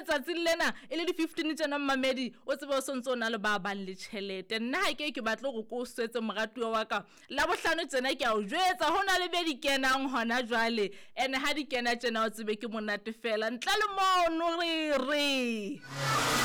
letsatsing lena e le di 15 tsena mmamedi o tsebe o sontso na le ba bang le tšhelete. Nna ha ke batla go ko swetse moratuwa wa ka la bohlano tsena ke a o jwetsa hona le be di kenang hona jwale ene ha di kena tsena o tsebe ke monate fela ntle le mo no re